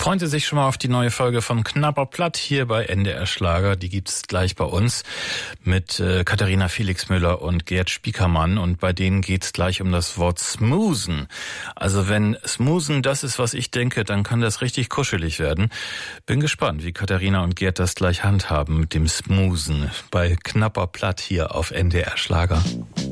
Freuen Sie sich schon mal auf die neue Folge von Knapper Platt hier bei NDR Schlager. Die gibt's gleich bei uns mit Katharina Felixmüller und Gerd Spiekermann. Und bei denen geht's gleich um das Wort Smoosen. Also wenn Smoosen das ist, was ich denke, dann kann das richtig kuschelig werden. Bin gespannt, wie Katharina und Gerd das gleich handhaben mit dem Smoosen bei Knapper Platt hier auf NDR Schlager.